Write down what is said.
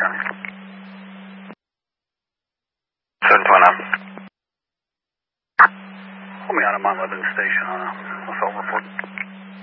County. 720. Hold me on a Mount Lebanon station on a phone report.